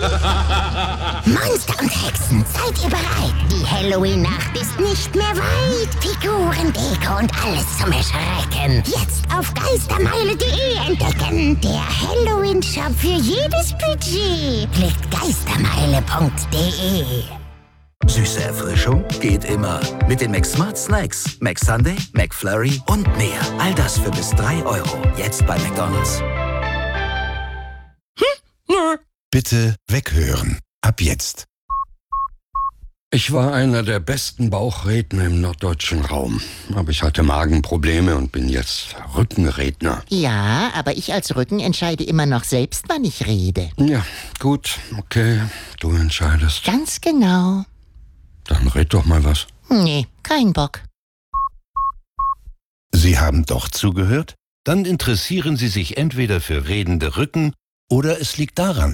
Monster und Hexen, seid ihr bereit? Die Halloween-Nacht ist nicht mehr weit. Figuren, Deko und alles zum Erschrecken. Jetzt auf geistermeile.de entdecken. Der Halloween-Shop für jedes Budget. Klickt geistermeile.de. Süße Erfrischung geht immer. Mit den McSmart Snacks, McSunday, McFlurry und mehr. All das für bis 3 €. Jetzt bei McDonald's. Bitte weghören. Ab jetzt. Ich war einer der besten Bauchredner im norddeutschen Raum. Aber ich hatte Magenprobleme und bin jetzt Rückenredner. Ja, aber ich als Rücken entscheide immer noch selbst, wann ich rede. Ja, gut, okay, du entscheidest. Ganz genau. Dann red doch mal was. Nee, kein Bock. Sie haben doch zugehört? Dann interessieren Sie sich entweder für redende Rücken oder es liegt daran.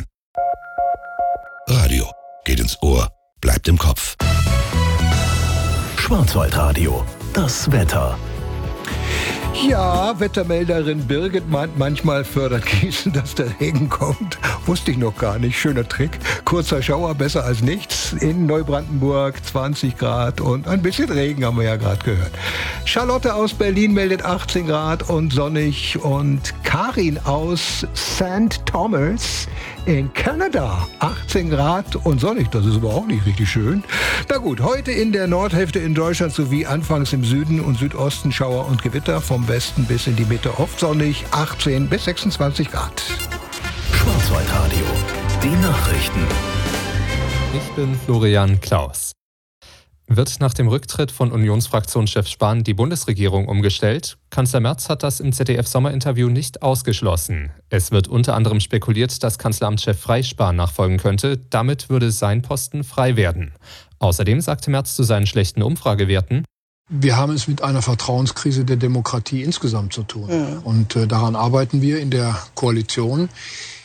Radio geht ins Ohr, bleibt im Kopf. Schwarzwaldradio, das Wetter. Ja, Wettermelderin Birgit meint, manchmal fördert Gießen, dass der Regen kommt. Wusste ich noch gar nicht. Schöner Trick. Kurzer Schauer, besser als nichts. In Neubrandenburg 20 Grad und ein bisschen Regen haben wir ja gerade gehört. Charlotte aus Berlin meldet 18 Grad und sonnig. Und Karin aus St. Thomas in Kanada 18 Grad und sonnig. Das ist aber auch nicht richtig schön. Na gut, heute in der Nordhälfte in Deutschland sowie anfangs im Süden und Südosten Schauer und Gewitter. Vom Westen bis in die Mitte oft sonnig, 18 bis 26 Grad. Schwarzwaldradio, die Nachrichten. Ich bin Florian Klaus. Wird nach dem Rücktritt von Unionsfraktionschef Spahn die Bundesregierung umgestellt? Kanzler Merz hat das im ZDF-Sommerinterview nicht ausgeschlossen. Es wird unter anderem spekuliert, dass Kanzleramtschef Frey Spahn nachfolgen könnte. Damit würde sein Posten frei werden. Außerdem sagte Merz zu seinen schlechten Umfragewerten: Wir haben es mit einer Vertrauenskrise der Demokratie insgesamt zu tun. Ja. Und daran arbeiten wir in der Koalition.